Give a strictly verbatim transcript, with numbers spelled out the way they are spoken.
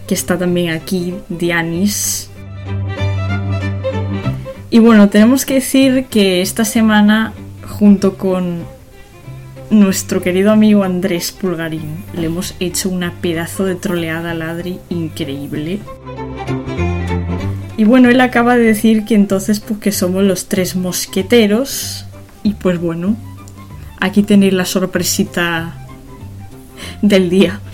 que está también aquí, Dianis. Y bueno, tenemos que decir que esta semana, junto con nuestro querido amigo Andrés Pulgarín, le hemos hecho una pedazo de troleada al Adri increíble. Y bueno, él acaba de decir que entonces pues que somos los tres mosqueteros. Y pues bueno, aquí tenéis la sorpresita del día.